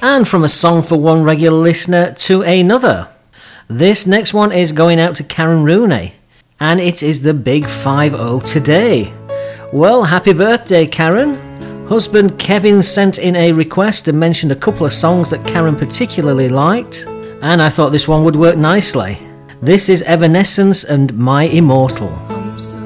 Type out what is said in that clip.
And from a song for one regular listener to another. This next one is going out to Karen Rooney, and it is the Big 5-0 today. Well, happy birthday, Karen. Husband Kevin sent in a request and mentioned a couple of songs that Karen particularly liked, and I thought this one would work nicely. This is Evanescence and My Immortal.